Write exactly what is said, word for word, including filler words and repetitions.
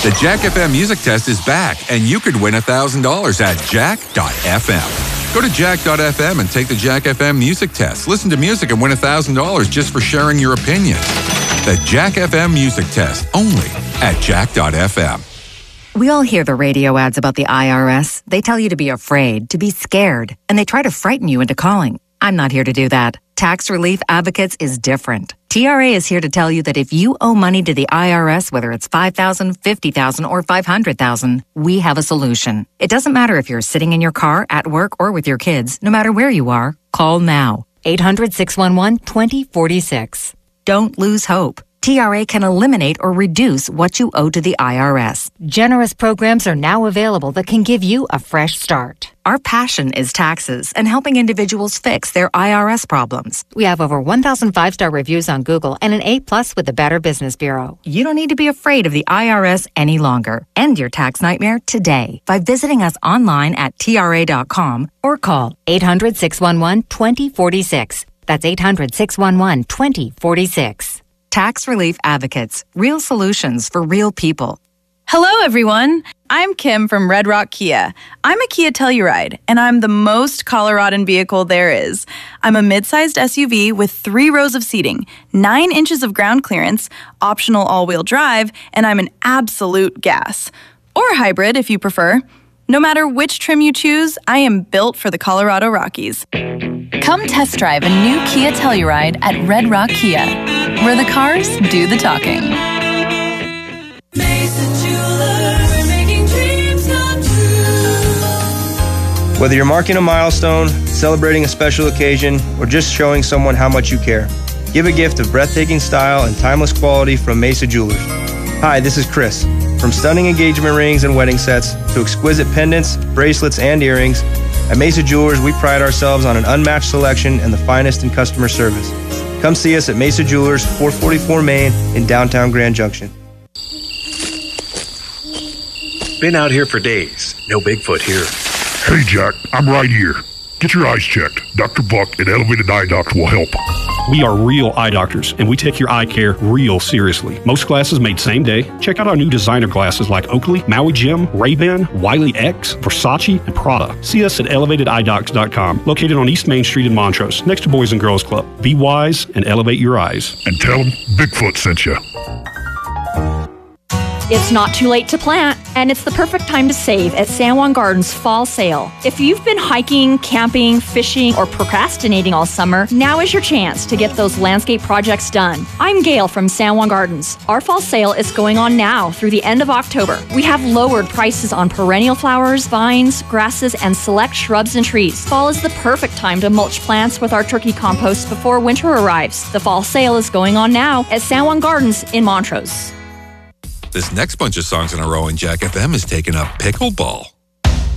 The Jack F M Music Test is back, and you could win one thousand dollars at jack dot f m. Go to jack dot f m and take the Jack F M Music Test. Listen to music and win one thousand dollars just for sharing your opinion. The Jack F M Music Test, only at jack dot f m. We all hear the radio ads about the I R S. They tell you to be afraid, to be scared, and they try to frighten you into calling. I'm not here to do that. Tax Relief Advocates is different. T R A is here to tell you that if you owe money to the I R S, whether it's five thousand dollars, fifty thousand dollars, or five hundred thousand dollars, we have a solution. It doesn't matter if you're sitting in your car, at work, or with your kids. No matter where you are, call now. eight hundred, six one one, two zero four six. Don't lose hope. T R A can eliminate or reduce what you owe to the I R S. Generous programs are now available that can give you a fresh start. Our passion is taxes and helping individuals fix their I R S problems. We have over one thousand five-star reviews on Google and an A plus with the Better Business Bureau. You don't need to be afraid of the I R S any longer. End your tax nightmare today by visiting us online at T R A dot com or call eight hundred, six one one, two zero four six. That's eight hundred, six one one, two zero four six. Tax Relief Advocates. Real solutions for real people. Hello, everyone. I'm Kim from Red Rock Kia. I'm a Kia Telluride, and I'm the most Coloradan vehicle there is. I'm a mid-sized S U V with three rows of seating, nine inches of ground clearance, optional all-wheel drive, and I'm an absolute gas. Or hybrid, if you prefer. No matter which trim you choose, I am built for the Colorado Rockies. Come test drive a new Kia Telluride at Red Rock Kia, where the cars do the talking. Mesa Jewelers, making dreams come true. Whether you're marking a milestone, celebrating a special occasion, or just showing someone how much you care, give a gift of breathtaking style and timeless quality from Mesa Jewelers. Hi, this is Chris. From stunning engagement rings and wedding sets to exquisite pendants, bracelets, and earrings, at Mesa Jewelers, we pride ourselves on an unmatched selection and the finest in customer service. Come see us at Mesa Jewelers, four forty-four Main in downtown Grand Junction. Been out here for days. No Bigfoot here. Hey, Jack, I'm right here. Get your eyes checked. Doctor Buck at Elevated Eye Doctor will help. We are real eye doctors, and we take your eye care real seriously. Most glasses made same day. Check out our new designer glasses like Oakley, Maui Jim, Ray-Ban, Wiley X, Versace, and Prada. See us at elevated eye docs dot com, located on East Main Street in Montrose, next to Boys and Girls Club. Be wise and elevate your eyes. And tell them Bigfoot sent you. It's not too late to plant, and it's the perfect time to save at San Juan Gardens Fall Sale. If you've been hiking, camping, fishing, or procrastinating all summer, now is your chance to get those landscape projects done. I'm Gail from San Juan Gardens. Our fall sale is going on now through the end of October. We have lowered prices on perennial flowers, vines, grasses, and select shrubs and trees. Fall is the perfect time to mulch plants with our turkey compost before winter arrives. The fall sale is going on now at San Juan Gardens in Montrose. This next bunch of songs in a row in Jack F M is taking up pickleball.